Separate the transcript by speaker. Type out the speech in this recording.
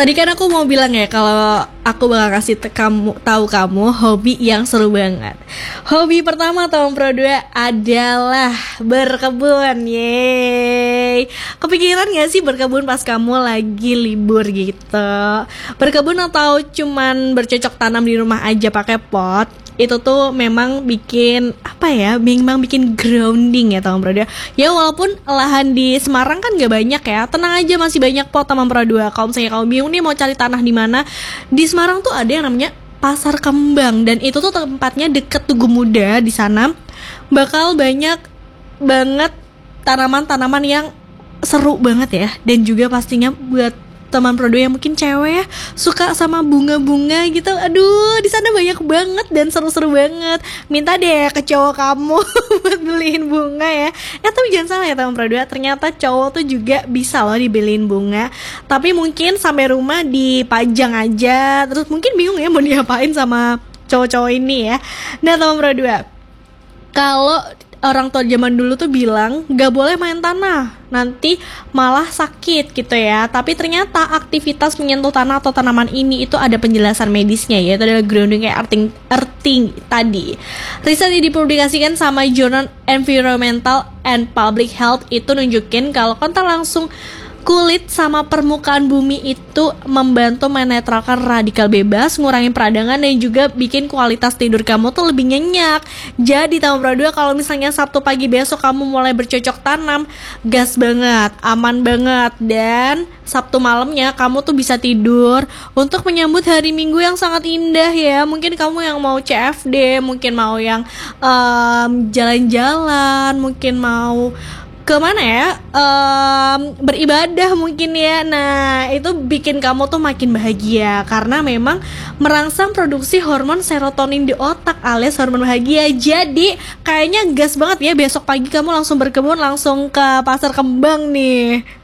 Speaker 1: Tadi kan aku mau bilang ya kalau aku bakal kasih tahu kamu hobi yang seru banget. Hobi pertama tahun Pro 2 adalah berkebun. Yeay. Kepikiran gak sih berkebun pas kamu lagi libur gitu? Berkebun atau cuman bercocok tanam di rumah aja pakai pot? Itu tuh memang bikin memang bikin grounding ya Taman Pro 2. Ya walaupun lahan di Semarang kan gak banyak ya, tenang aja masih banyak pot Taman Pro 2. Kalau misalnya kamu bingung nih mau cari tanah di mana, di Semarang tuh ada yang namanya Pasar Kembang, dan itu tuh tempatnya deket Tugu Muda. Di sana bakal banyak banget tanaman-tanaman yang seru banget ya, dan juga pastinya buat teman Pro 2 yang mungkin cewek ya, suka sama bunga-bunga gitu. Aduh, di sana banyak banget dan seru-seru banget. Minta deh ke cowok kamu buat beliin bunga ya. Tapi jangan salah ya teman Pro 2, ternyata cowok tuh juga bisa loh dibeliin bunga. Tapi mungkin sampai rumah dipajang aja, terus mungkin bingung ya mau diapain sama cowok-cowok ini ya. Nah teman Pro 2, kalau orang tua zaman dulu tuh bilang gak boleh main tanah, nanti malah sakit gitu ya. Tapi ternyata aktivitas menyentuh tanah atau tanaman ini itu ada penjelasan medisnya, yaitu adalah grounding kayak earthing tadi. Riset yang dipublikasikan sama Journal Environmental and Public Health itu nunjukin kalau kontak langsung kulit sama permukaan bumi itu membantu menetralkan radikal bebas, ngurangin peradangan, dan juga bikin kualitas tidur kamu tuh lebih nyenyak. Jadi Taman Pro 2 kalau misalnya Sabtu pagi besok kamu mulai bercocok tanam, gas banget, aman banget, dan Sabtu malamnya kamu tuh bisa tidur untuk menyambut hari Minggu yang sangat indah ya. Mungkin kamu yang mau CFD, mungkin mau yang jalan-jalan, mungkin mau kemana ya, beribadah mungkin ya. Nah itu bikin kamu tuh makin bahagia karena memang merangsang produksi hormon serotonin di otak alias hormon bahagia. Jadi kayaknya gas banget ya besok pagi kamu langsung berkebun, langsung ke Pasar Kembang nih.